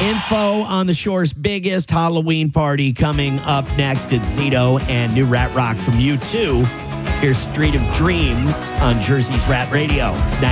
Info on the Shore's biggest Halloween party coming up next at Zito and new Rat Rock from U2. Here's Street of Dreams on Jersey's Rat Radio. It's 98.